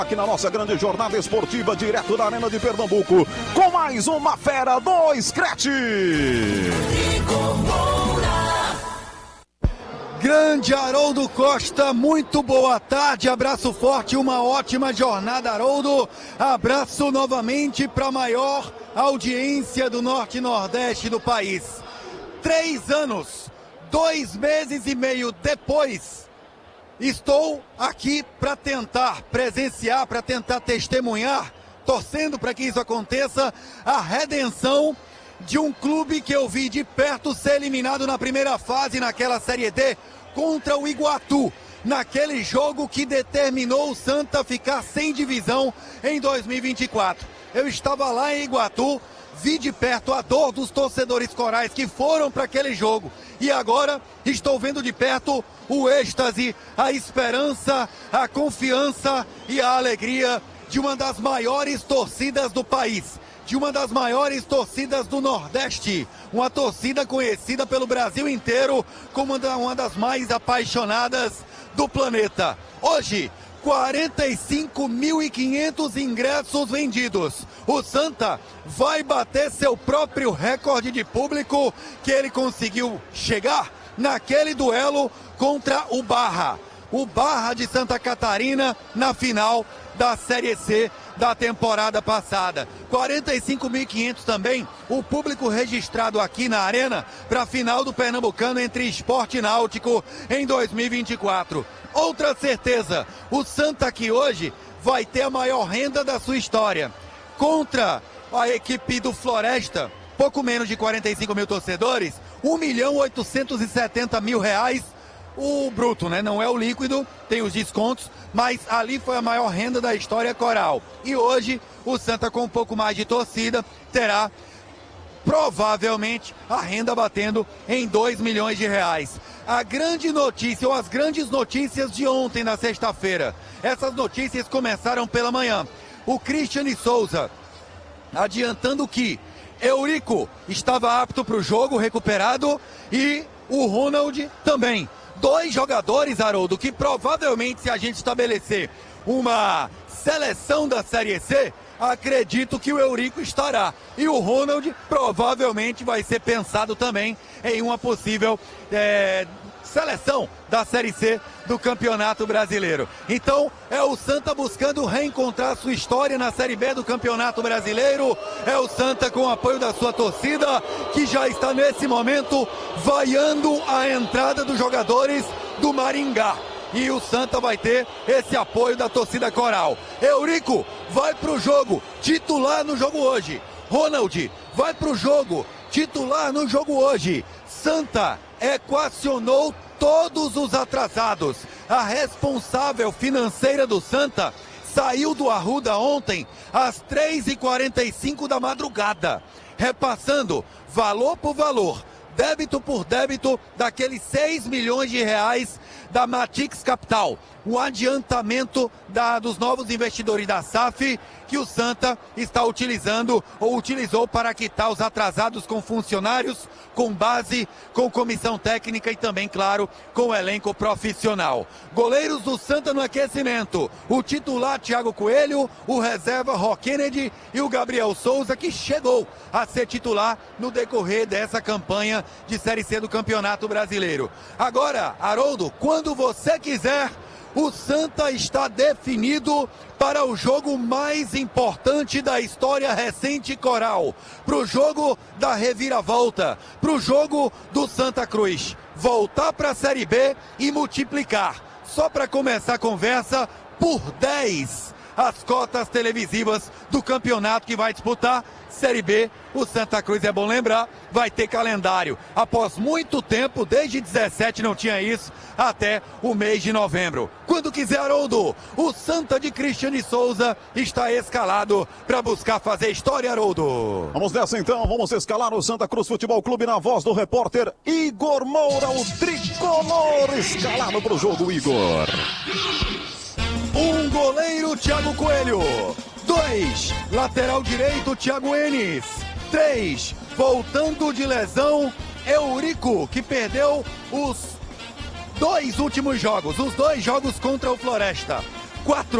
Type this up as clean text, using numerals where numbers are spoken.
Aqui na nossa grande jornada esportiva, direto da Arena de Pernambuco, com mais uma fera do Scratch. Grande Haroldo Costa, muito boa tarde, abraço forte, uma ótima jornada, Haroldo. Abraço novamente para a maior audiência do Norte e Nordeste do país. 3 anos, 2 meses e meio depois, estou aqui para tentar presenciar, para tentar testemunhar, torcendo para que isso aconteça, a redenção de um clube que eu vi de perto ser eliminado na primeira fase naquela Série D contra o Iguatu, naquele jogo que determinou o Santa ficar sem divisão em 2024. Eu estava lá em Iguatu, vi de perto a dor dos torcedores corais que foram para aquele jogo e agora estou vendo de perto o êxtase, a esperança, a confiança e a alegria de uma das maiores torcidas do país, de uma das maiores torcidas do Nordeste, uma torcida conhecida pelo Brasil inteiro como uma das mais apaixonadas do planeta. Hoje, 45.500 ingressos vendidos. O Santa vai bater seu próprio recorde de público que ele conseguiu chegar naquele duelo contra o Barra. O Barra de Santa Catarina na final da Série C da temporada passada. 45.500 também o público registrado aqui na Arena para a final do Pernambucano entre Sport e Náutico em 2024. Outra certeza, o Santa aqui hoje vai ter a maior renda da sua história. Contra a equipe do Floresta, pouco menos de 45 mil torcedores, R$1.870.000, o bruto, né? Não é o líquido, tem os descontos, mas ali foi a maior renda da história coral. E hoje o Santa, com um pouco mais de torcida, terá provavelmente a renda batendo em R$2 milhões. A grande notícia, ou as grandes notícias de ontem, na sexta-feira, essas notícias começaram pela manhã. O Cristian Souza adiantando que Eurico estava apto para o jogo, recuperado, e o Ronald também. 2 jogadores, Haroldo, que provavelmente, se a gente estabelecer uma seleção da Série C, acredito que o Eurico estará. E o Ronald provavelmente vai ser pensado também em uma possível seleção da Série C do Campeonato Brasileiro. Então, é o Santa buscando reencontrar sua história na Série B do Campeonato Brasileiro. É o Santa com o apoio da sua torcida, que já está nesse momento vaiando a entrada dos jogadores do Maringá. E o Santa vai ter esse apoio da torcida coral. Eurico vai para o jogo, titular no jogo hoje. Ronald vai para o jogo, titular no jogo hoje. Santa equacionou todos os atrasados. A responsável financeira do Santa saiu do Arruda ontem às 3h45 da madrugada, repassando valor por valor, débito por débito, daqueles R$6 milhões da Matix Capital, o adiantamento dos novos investidores da SAF, que o Santa está utilizando ou utilizou para quitar os atrasados com funcionários, com base, com comissão técnica e também, claro, com o elenco profissional. Goleiros do Santa no aquecimento, o titular Thiago Coelho, o reserva Rock Kennedy e o Gabriel Souza, que chegou a ser titular no decorrer dessa campanha de Série C do Campeonato Brasileiro. Agora, Haroldo, quando você quiser, o Santa está definido para o jogo mais importante da história recente coral, para o jogo da reviravolta, para o jogo do Santa Cruz. Voltar para a Série B e multiplicar, só para começar a conversa, por 10 as cotas televisivas do campeonato que vai disputar Série B. O Santa Cruz, é bom lembrar, vai ter calendário. Após muito tempo, desde 17 não tinha isso, até o mês de novembro. Quando quiser, Haroldo, o Santa de Cristian Souza está escalado para buscar fazer história, Haroldo. Vamos nessa então, vamos escalar o Santa Cruz Futebol Clube na voz do repórter Igor Moura, o tricolor escalado para o jogo, Igor. Um goleiro, Thiago Coelho. 2, lateral direito, Thiago Enes. 3, voltando de lesão, Eurico, que perdeu os 2 últimos jogos, os 2 jogos contra o Floresta. 4,